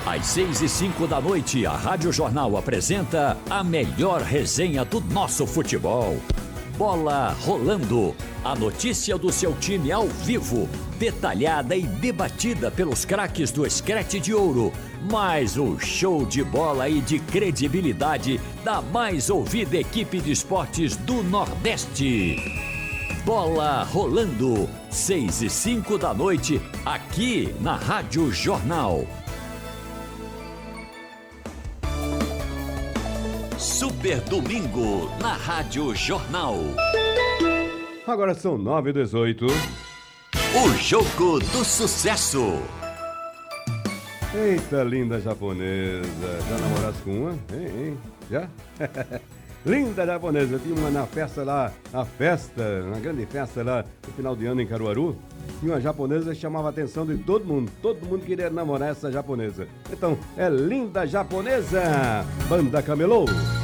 Às 6h05 da noite, a Rádio Jornal apresenta a melhor resenha do nosso futebol. Bola Rolando. A notícia do seu time ao vivo, detalhada e debatida pelos craques do Screte de Ouro. Mais o show de bola e de credibilidade da mais ouvida equipe de esportes do Nordeste. Bola Rolando. 6h05 da noite, aqui na Rádio Jornal. Super Domingo, na Rádio Jornal. Agora são 9h18. O Jogo do Sucesso. Eita, linda japonesa. Já namorasse com uma? Hein? Já? Linda japonesa. Eu tinha uma na festa lá, uma grande festa lá no final de ano em Caruaru. E uma japonesa que chamava a atenção de todo mundo. Todo mundo queria namorar essa japonesa. Então, é linda japonesa. Banda Camelô.